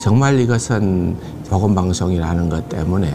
정말 이것은 복음방송이라는 것 때문에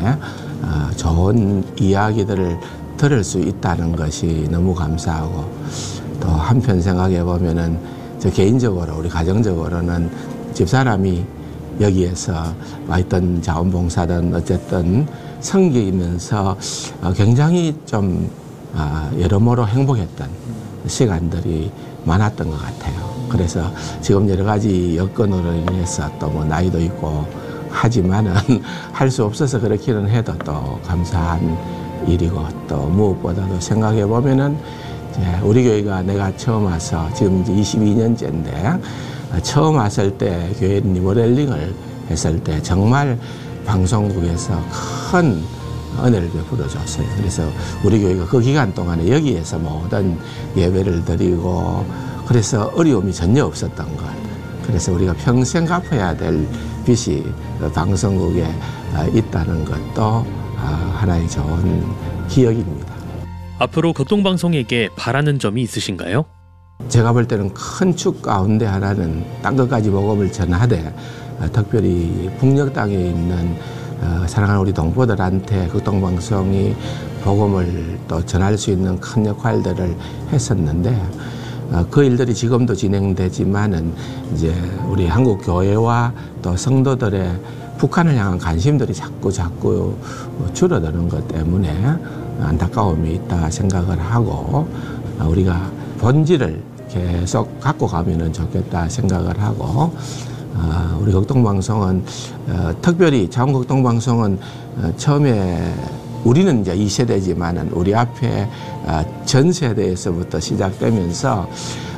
좋은 이야기들을 들을 수 있다는 것이 너무 감사하고, 또 한편 생각해 보면은 저 개인적으로 우리 가정적으로는 집사람이 여기에서 와 있던 자원봉사든 어쨌든 섬기면서 굉장히 좀 여러모로 행복했던 시간들이 많았던 것 같아요. 그래서 지금 여러 가지 여건으로 인해서 또 뭐 나이도 있고 하지만은 할 수 없어서 그렇기는 해도 또 감사한 일이고, 또 무엇보다도 생각해 보면은 우리 교회가 내가 처음 와서 지금 이제 22년째인데 처음 왔을 때 교회 리모델링을 했을 때 정말 방송국에서 큰 은혜를 베풀어 줬어요. 그래서 우리 교회가 그 기간 동안에 여기에서 모든 예배를 드리고, 그래서 어려움이 전혀 없었던 것. 그래서 우리가 평생 갚아야 될 빚이 방송국에 있다는 것도 하나의 좋은 기억입니다. 앞으로 극동방송에게 바라는 점이 있으신가요? 제가 볼 때는 큰 축 가운데 하나는 땅 끝까지 복음을 전하되, 특별히 북녘 땅에 있는 사랑하는 우리 동포들한테 극동방송이 복음을 또 전할 수 있는 큰 역할들을 했었는데, 그 일들이 지금도 진행되지만은 이제 우리 한국 교회와 또 성도들의 북한을 향한 관심들이 자꾸 줄어드는 것 때문에 안타까움이 있다 생각을 하고, 우리가 본질을 계속 갖고 가면은 좋겠다 생각을 하고, 우리 극동방송은 특별히 자원극동방송은 처음에 우리는 이제 2세대지만은 우리 앞에 전 세대에서부터 시작되면서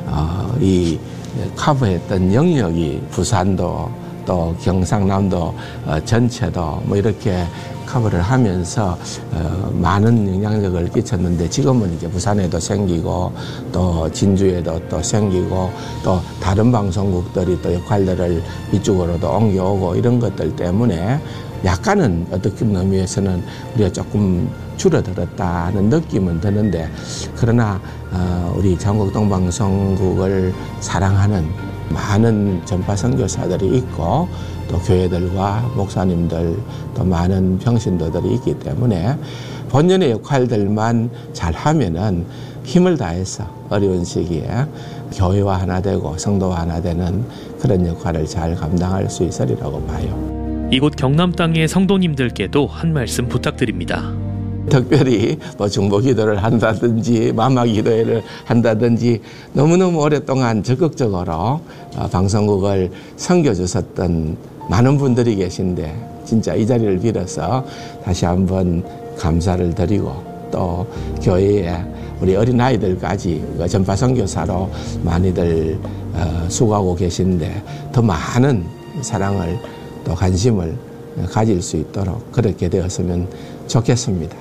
이 커버했던 영역이 부산도 또 경상남도 전체도 뭐 이렇게 커버를 하면서 많은 영향력을 끼쳤는데, 지금은 이제 부산에도 생기고 또 진주에도 또 생기고 또 다른 방송국들이 또 역할들을 이쪽으로도 옮겨오고 이런 것들 때문에 약간은 어떻게 의미에서는 우리가 조금 줄어들었다는 느낌은 드는데, 그러나 우리 자원극동방송국을 사랑하는 많은 전파 선교사들이 있고 또 교회들과 목사님들 또 많은 평신도들이 있기 때문에 본연의 역할들만 잘하면은 힘을 다해서 어려운 시기에 교회와 하나 되고 성도와 하나 되는 그런 역할을 잘 감당할 수 있으리라고 봐요. 이곳 경남 땅의 성도님들께도 한 말씀 부탁드립니다. 특별히 뭐 중보 기도를 한다든지 마마 기도회를 한다든지 너무너무 오랫동안 적극적으로 방송국을 섬겨주셨던 많은 분들이 계신데, 진짜 이 자리를 빌어서 다시 한번 감사를 드리고, 또 교회에 우리 어린아이들까지 전파 선교사로 많이들 수고하고 계신데 더 많은 사랑을 또 관심을 가질 수 있도록 그렇게 되었으면 좋겠습니다.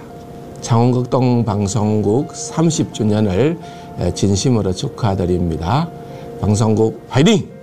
창원극동방송국 30주년을 진심으로 축하드립니다. 방송국 화이팅!